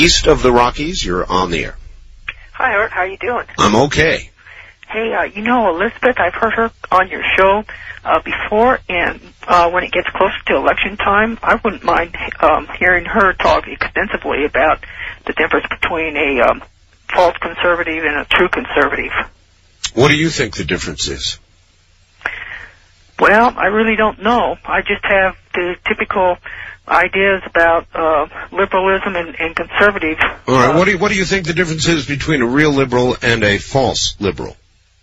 east of the Rockies. You're on the air. Hi, Art. How you doing? I'm okay. Hey, Elizabeth, I've heard her on your show before, and when it gets closer to election time, I wouldn't mind hearing her talk extensively about the difference between a false conservative and a true conservative. What do you think the difference is? Well, I really don't know. I just have the typical ideas about liberalism and conservative. All right. What do you think the difference is between a real liberal and a false liberal?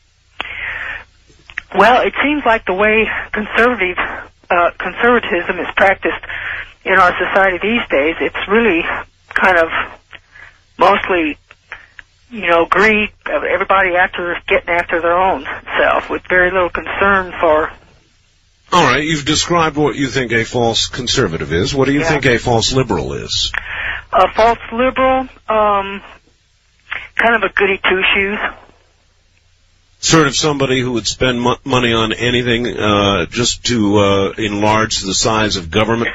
Well, it seems like the way conservatism is practiced in our society these days, it's really kind of mostly, greed, everybody getting after their own self with very little concern for... All right, you've described what you think a false conservative is. What do you think a false liberal is? A false liberal, kind of a goody two-shoes. Sort of somebody who would spend money on anything just to enlarge the size of government?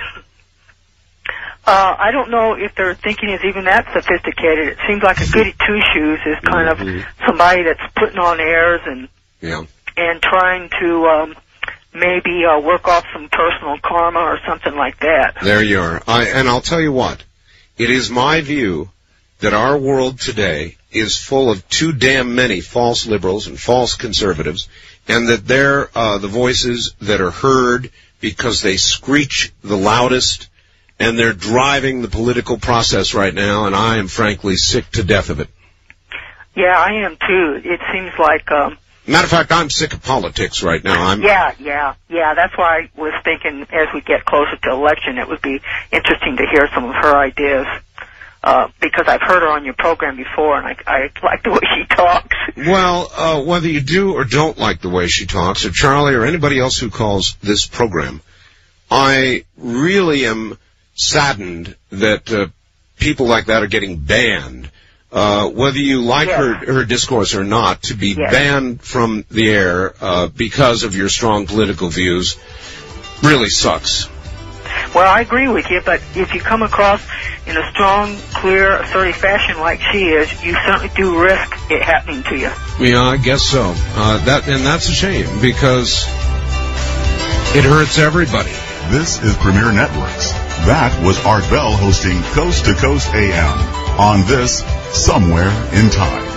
I don't know if their thinking is even that sophisticated. It seems like a goody two-shoes is kind of somebody that's putting on airs and trying to maybe work off some personal karma or something like that. There you are. And I'll tell you what. It is my view that our world today is full of too damn many false liberals and false conservatives, and that they're the voices that are heard because they screech the loudest, and they're driving the political process right now, and I am frankly sick to death of it. Yeah, I am too. It seems like... Matter of fact, I'm sick of politics right now. Yeah. That's why I was thinking as we get closer to election, it would be interesting to hear some of her ideas. Because I've heard her on your program before, and I like the way she talks. Well, whether you do or don't like the way she talks, or Charlie or anybody else who calls this program, I really am saddened that people like that are getting banned. Whether you like her discourse or not, to be banned from the air because of your strong political views really sucks. Well, I agree with you, but if you come across in a strong, clear, assertive fashion like she is, you certainly do risk it happening to you. Yeah, I guess so. That's a shame, because it hurts everybody. This is Premier Networks. That was Art Bell hosting Coast to Coast AM on this Somewhere in Time.